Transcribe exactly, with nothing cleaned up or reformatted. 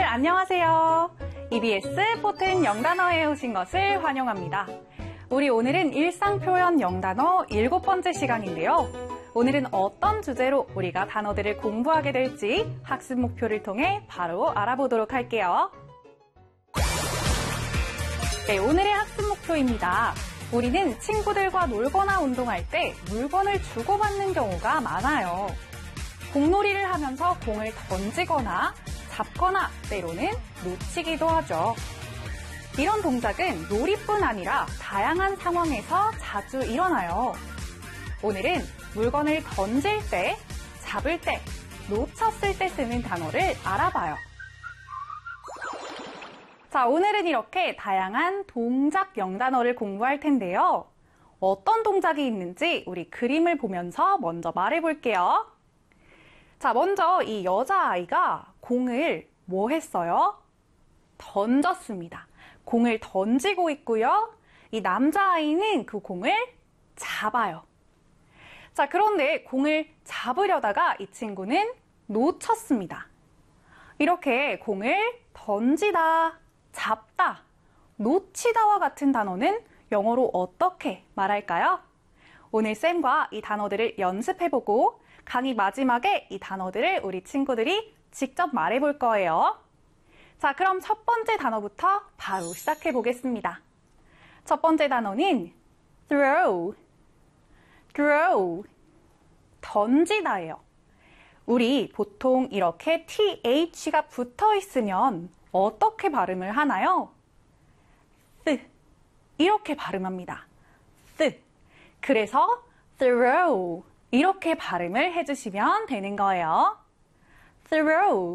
안녕하세요. 이비에스 포텐 영단어에 오신 것을 환영합니다. 우리 오늘은 일상표현 영단어 일곱 번째 시간인데요. 오늘은 어떤 주제로 우리가 단어들을 공부하게 될지 학습 목표를 통해 바로 알아보도록 할게요. 네, 오늘의 학습 목표입니다. 우리는 친구들과 놀거나 운동할 때 물건을 주고받는 경우가 많아요. 공놀이를 하면서 공을 던지거나 잡거나 때로는 놓치기도 하죠. 이런 동작은 놀이뿐 아니라 다양한 상황에서 자주 일어나요. 오늘은 물건을 던질 때, 잡을 때, 놓쳤을 때 쓰는 단어를 알아봐요. 자, 오늘은 이렇게 다양한 동작 영단어를 공부할 텐데요. 어떤 동작이 있는지 우리 그림을 보면서 먼저 말해볼게요. 자, 먼저 이 여자아이가 공을 뭐 했어요? 던졌습니다. 공을 던지고 있고요. 이 남자아이는 그 공을 잡아요. 자, 그런데 공을 잡으려다가 이 친구는 놓쳤습니다. 이렇게 공을 던지다, 잡다, 놓치다와 같은 단어는 영어로 어떻게 말할까요? 오늘 쌤과 이 단어들을 연습해보고 강의 마지막에 이 단어들을 우리 친구들이 직접 말해볼 거예요. 자, 그럼 첫 번째 단어부터 바로 시작해 보겠습니다. 첫 번째 단어는 throw, throw, 던지다예요. 우리 보통 이렇게 th가 붙어 있으면 어떻게 발음을 하나요? th, 이렇게 발음합니다. th. 그래서 throw, 이렇게 발음을 해주시면 되는 거예요. throw.